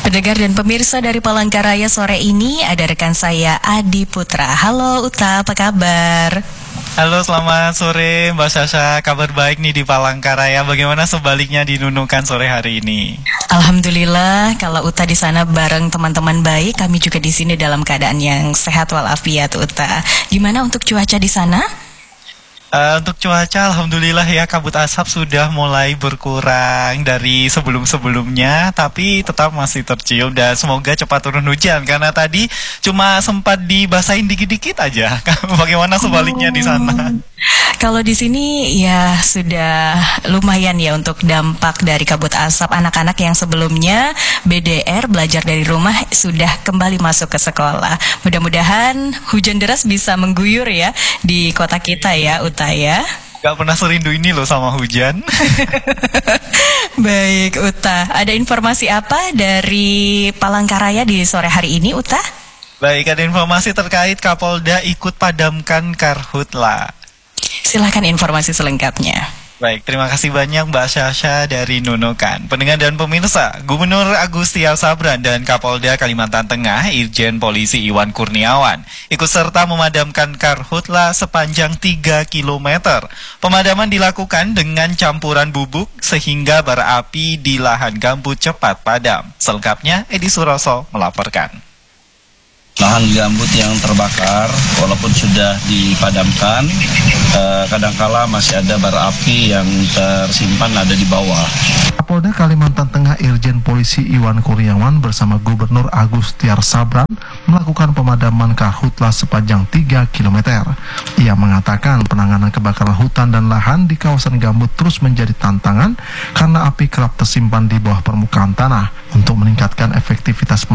Pendengar dan pemirsa dari Palangkaraya sore ini ada rekan saya Adi Putra. Halo Uta, apa kabar? Halo, selamat sore Mbak Sasha. Kabar baik nih di Palangkaraya. Bagaimana sebaliknya di Nunukan sore hari ini? Alhamdulillah, kalau Uta di sana bareng teman-teman baik, kami juga di sini dalam keadaan yang sehat walafiat, Uta. Gimana untuk cuaca di sana? Untuk cuaca, alhamdulillah ya, kabut asap sudah mulai berkurang dari sebelum-sebelumnya, tapi tetap masih tercium dan semoga cepat turun hujan karena tadi cuma sempat dibasahin dikit-dikit aja. Bagaimana sebaliknya di sana? Kalau di sini ya sudah lumayan ya untuk dampak dari kabut asap. Anak-anak yang sebelumnya BDR belajar dari rumah sudah kembali masuk ke sekolah. Mudah-mudahan hujan deras bisa mengguyur ya di kota kita ya, Uta ya. Gak pernah serindu ini loh sama hujan. Baik, Uta. Ada informasi apa dari Palangkaraya di sore hari ini, Uta? Baik, ada informasi terkait Kapolda ikut padamkan karhutla. Silahkan informasi selengkapnya. Baik, terima kasih banyak Mbak Sasha dari Nunukan. Pendengar dan pemirsa, Gubernur Agus Tiar Sabran dan Kapolda Kalimantan Tengah, Irjen Polisi Iwan Kurniawan, ikut serta memadamkan karhutla sepanjang 3 km. Pemadaman dilakukan dengan campuran bubuk sehingga bara api di lahan gambut cepat padam. Selengkapnya, Edi Suroso melaporkan. Lahan gambut yang terbakar, walaupun sudah dipadamkan, kadangkala masih ada bara api yang tersimpan ada di bawah. Kapolda Kalimantan Tengah Irjen Polisi Iwan Kurniawan bersama Gubernur Agus Tiar Sabran melakukan pemadaman karhutla sepanjang 3 km. Ia mengatakan penanganan kebakaran hutan dan lahan di kawasan gambut terus menjadi tantangan karena api kerap tersimpan di bawah permukaan tanah. Untuk meningkatkan efektivitas